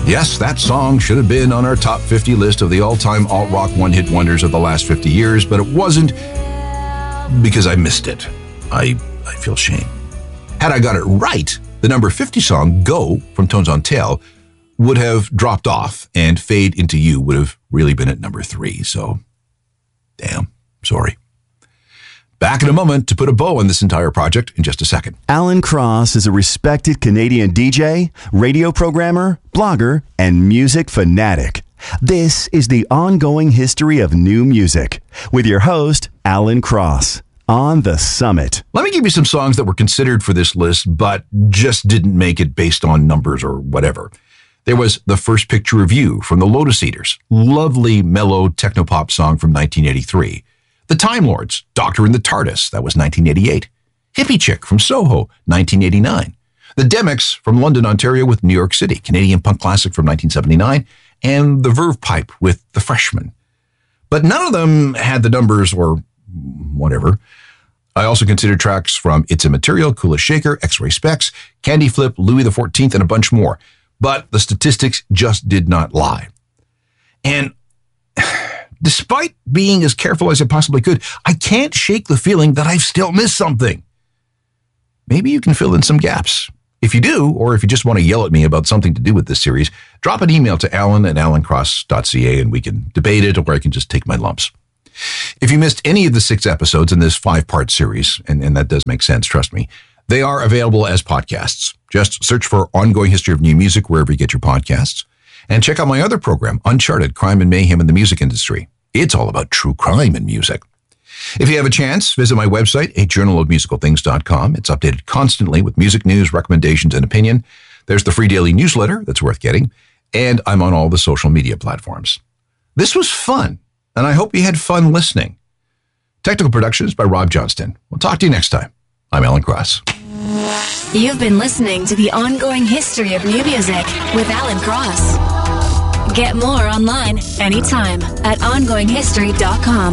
Yes, that song should have been on our top 50 list of the all-time alt-rock one-hit wonders of the last 50 years, but it wasn't because I missed it. I feel shame. Had I got it right, the number 50 song, Go, from Tones on Tail, would have dropped off, and Fade Into You would have really been at number 3, so damn, sorry. Back in a moment to put a bow on this entire project in just a second. Alan Cross is a respected Canadian DJ, radio programmer, blogger, and music fanatic. This is the ongoing history of new music with your host, Alan Cross, on The Summit. Let me give you some songs that were considered for this list, but just didn't make it based on numbers or whatever. There was The First Picture of You from the Lotus Eaters, lovely mellow technopop song from 1983. The Time Lords, Doctor in the TARDIS, that was 1988. Hippie Chick from Soho, 1989. The Demics from London, Ontario with New York City, Canadian punk classic from 1979. And The Verve Pipe with The Freshman. But none of them had the numbers or whatever. I also considered tracks from It's Immaterial, Kula Shaker, X-Ray Specs, Candy Flip, Louis XIV, and a bunch more. But the statistics just did not lie. And despite being as careful as I possibly could, I can't shake the feeling that I've still missed something. Maybe you can fill in some gaps. If you do, or if you just want to yell at me about something to do with this series, drop an email to alan@alancross.ca and we can debate it, or I can just take my lumps. If you missed any of the 6 episodes in this 5-part series, and that does make sense, trust me, they are available as podcasts. Just search for Ongoing History of New Music wherever you get your podcasts. And check out my other program, Uncharted, Crime and Mayhem in the Music Industry. It's all about true crime and music. If you have a chance, visit my website, ajournalofmusicalthings.com. It's updated constantly with music news, recommendations, and opinion. There's the free daily newsletter that's worth getting. And I'm on all the social media platforms. This was fun, and I hope you had fun listening. Technical production is by Rob Johnston. We'll talk to you next time. I'm Alan Cross. You've been listening to The Ongoing History of New Music with Alan Cross. Get more online anytime at ongoinghistory.com.